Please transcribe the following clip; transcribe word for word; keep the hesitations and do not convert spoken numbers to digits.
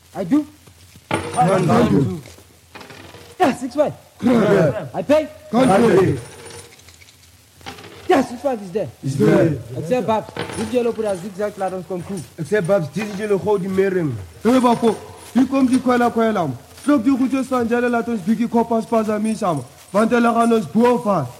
I do. One, one, two. Yeah, six five. I pay. Country. Yeah, six five is there. Is there. Except Babs. Dit jullie op dat zigzag laat ons kom koe. Except Babs, dit is jullie gewoon die mering. Hé bako, hier komt die kwela kwela. Vlok die goedjes van jelle laat ons biggie koppas pas aan mij samen. Want hulle gaan ons boven.